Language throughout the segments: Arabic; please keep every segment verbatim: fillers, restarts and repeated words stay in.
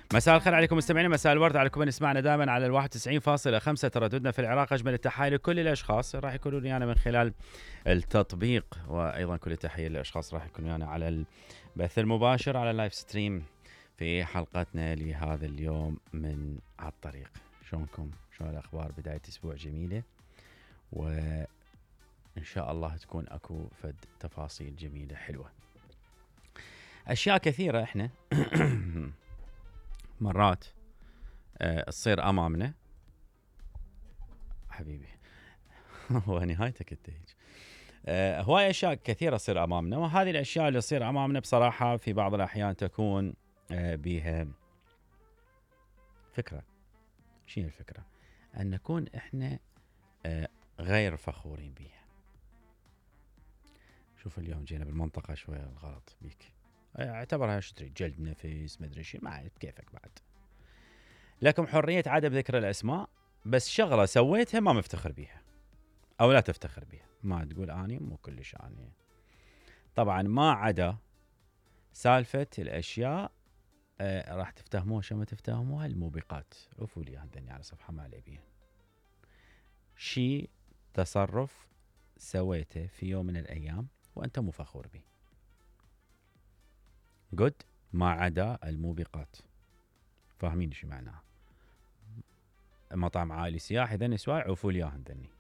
مساء الخير عليكم مستمعينا، مساء الورد عليكم من يسمعنا دائما على الواحد وتسعين فاصلة خمسة ترددنا في العراق. اجمل التحايا لكل الاشخاص راح يكونوا ويانا من خلال التطبيق، وايضا كل التحيه للاشخاص راح يكونوا ويانا على البث المباشر على اللايف ستريم في حلقتنا لهذا اليوم من على الطريق. شلونكم؟ شلون الاخبار؟ بدايه اسبوع جميله، وان شاء الله تكون اكو فد تفاصيل جميله حلوه. اشياء كثيره احنا مرات أه تصير امامنا حبيبي هو نهايتك انت هيك. أه هواي اشياء كثيره تصير امامنا، وهذه الاشياء اللي تصير امامنا بصراحه في بعض الاحيان تكون أه بها فكره. شنو الفكره؟ ان نكون احنا أه غير فخورين بها. شوف اليوم جينا بالمنطقه شويه الغلط بيك، اعتبرها شو تريد، جلد نفس مدري شيء، ما عارف كيفك بعد. لكم حريه عدم ذكر الاسماء، بس شغله سويتها ما مفتخر بيها او لا تفتخر بيها، ما تقول اني مو كلش اني. طبعا ما عدا سالفه الاشياء آه راح تفتهموها شو ما تفتهموها، الموبقات. عفوا لي هذني على صفحه ما علي بيها. شيء تصرف سويته في يوم من الايام وانت مو فخور به، جود، ما عدا الموبقات. فاهمين شو معناها؟ مطعم عائلي سياحي ذني سواي، عفوا لي هذني.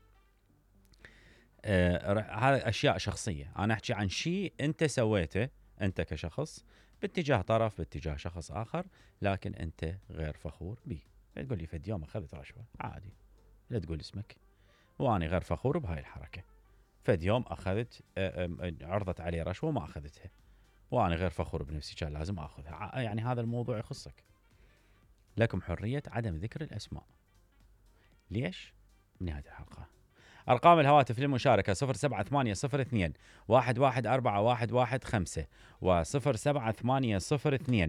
آه هذا اشياء شخصيه، انا احكي عن شيء انت سويته انت كشخص باتجاه طرف باتجاه شخص اخر، لكن انت غير فخور به. تقول لي فد يوم اخذت رشوه، عادي، لا تقول اسمك، وانا غير فخور بهاي الحركه. فد يوم اخذت آه عرضت علي رشوه ما اخذتها، وانا غير فخور بنفسي، كان لازم اخذها. يعني هذا الموضوع يخصك. لكم حريه عدم ذكر الاسماء. ليش؟ بنهايه الحلقه. أرقام الهواتف للمشاركة صفر سبعة ثمانية صفر اثنين واحد واحد أربعة واحد واحد خمسة وصفر سبعة ثمانية صفر اثنين